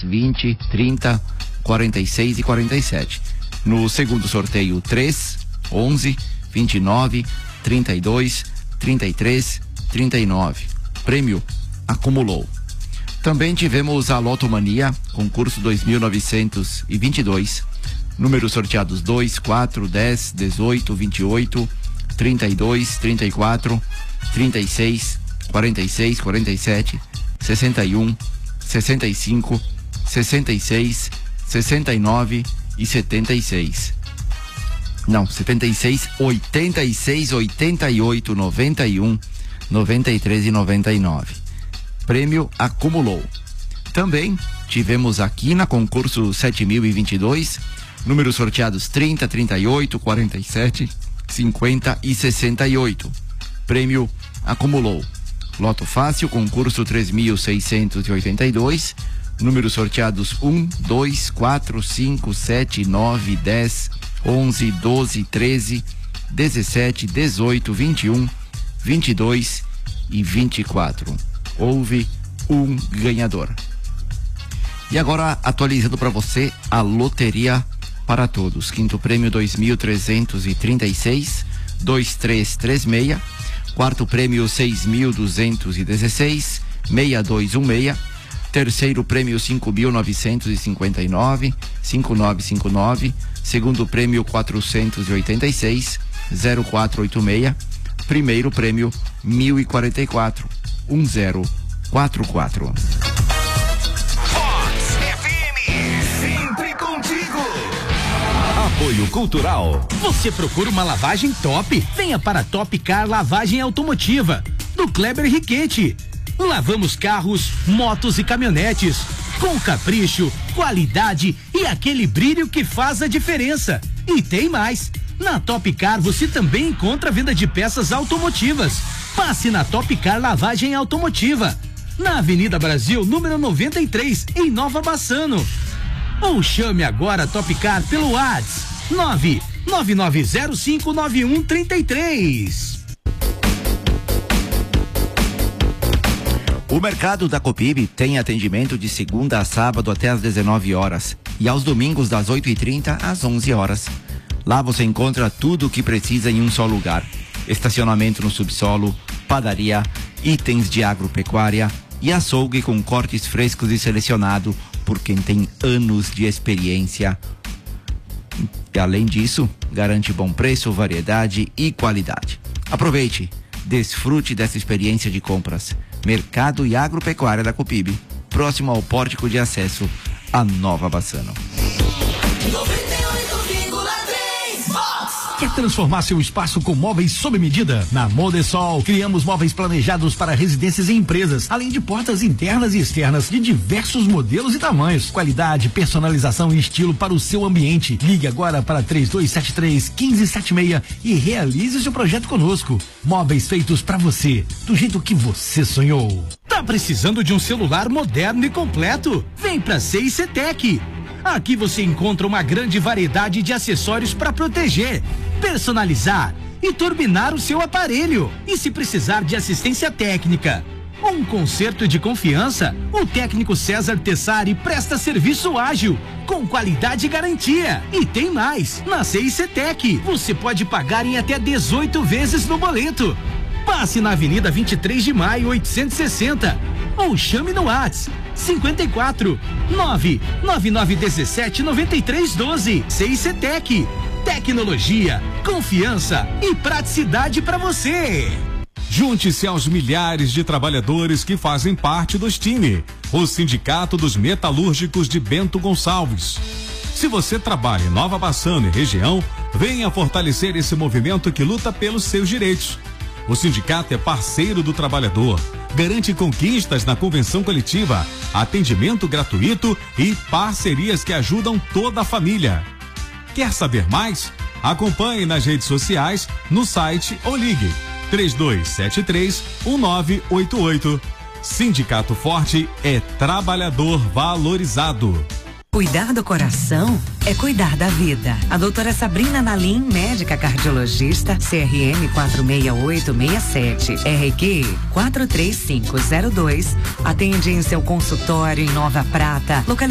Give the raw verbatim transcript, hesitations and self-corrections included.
vinte, trinta, quarenta e seis e quarenta e sete. No segundo sorteio, três, onze, vinte e nove, trinta e dois, trinta e três, trinta e nove. Prêmio acumulou. Também tivemos a Lotomania, concurso dois mil novecentos e vinte e dois. Números sorteados dois, quatro, dez, dezoito, vinte e oito, trinta e dois, trinta e quatro, trinta e seis, quarenta e seis, quarenta e sete, sessenta e um, sessenta e cinco, sessenta e seis, sessenta e nove e setenta e seis. Não, setenta e seis, oitenta e seis, oitenta e oito, noventa e um, noventa e três e noventa e nove. Prêmio acumulou. Também tivemos aqui na concurso sete mil e vinte e dois, números sorteados trinta, trinta e oito, quarenta e sete, cinquenta e sessenta e oito. Prêmio acumulou. Loto Fácil, concurso três mil seiscentos e oitenta e dois, números sorteados um, dois, quatro, cinco, sete, nove, dez, onze, doze, treze, dezessete, dezoito, vinte e um, vinte e dois e vinte e quatro. Houve um ganhador. E agora, atualizando para você a Loteria para Todos. Quinto prêmio dois mil trezentos e trinta e seis, dois três três seis. Quarto prêmio seis mil duzentos e dezesseis, seis dois um seis. Terceiro prêmio cinco mil novecentos e cinquenta e nove, cinco nove cinco nove. Segundo prêmio quatrocentos e oitenta e seis, zero quatro oito seis. Primeiro prêmio mil e quarenta e quatro, um zero quatro quatro. Fox F M, sempre contigo. Apoio Cultural. Você procura uma lavagem top? Venha para Top Car Lavagem Automotiva, do Kleber Riquete. Lavamos carros, motos e caminhonetes com capricho, qualidade e aquele brilho que faz a diferença. E tem mais. Na Top Car você também encontra a venda de peças automotivas. Passe na Top Car Lavagem Automotiva, na Avenida Brasil, número noventa e três, em Nova Bassano. Ou chame agora a Top Car pelo WhatsApp nove nove nove zero cinco nove um três três. O Mercado da Copib tem atendimento de segunda a sábado até às dezenove horas e aos domingos das oito e trinta às onze horas. Lá você encontra tudo o que precisa em um só lugar: estacionamento no subsolo, padaria, itens de agropecuária e açougue com cortes frescos e selecionado por quem tem anos de experiência. E além disso, garante bom preço, variedade e qualidade. Aproveite, desfrute dessa experiência de compras. Mercado e Agropecuária da Copib, próximo ao pórtico de acesso à Nova Bassano. Quer transformar seu espaço com móveis sob medida? Na Modesol, criamos móveis planejados para residências e empresas, além de portas internas e externas de diversos modelos e tamanhos. Qualidade, personalização e estilo para o seu ambiente. Ligue agora para três dois sete três, um cinco sete seis e realize seu projeto conosco. Móveis feitos para você, do jeito que você sonhou. Tá precisando de um celular moderno e completo? Vem pra C I C Tech. Aqui você encontra uma grande variedade de acessórios para proteger, personalizar e turbinar o seu aparelho. E se precisar de assistência técnica, um conserto de confiança, o técnico César Tessari presta serviço ágil, com qualidade e garantia. E tem mais, na C I C Tech, você pode pagar em até dezoito vezes no boleto. Passe na Avenida vinte e três de maio, oitocentos e sessenta, ou chame no WhatsApp cinquenta e quatro, nove nove nove um sete, nove três um dois. C I C Tech, tecnologia, confiança e praticidade para você. Junte-se aos milhares de trabalhadores que fazem parte do S T I M, o Sindicato dos Metalúrgicos de Bento Gonçalves. Se você trabalha em Nova Bassano e região, venha fortalecer esse movimento que luta pelos seus direitos. O sindicato é parceiro do trabalhador, garante conquistas na convenção coletiva, atendimento gratuito e parcerias que ajudam toda a família. Quer saber mais? Acompanhe nas redes sociais, no site ou ligue três dois sete três, um nove oito oito. Sindicato Forte é trabalhador valorizado. Cuidar do coração é cuidar da vida. A doutora Sabrina Nalim, médica cardiologista, C R M quatro seis oito seis sete, R Q quatro três cinco zero dois, atende em seu consultório em Nova Prata, localizado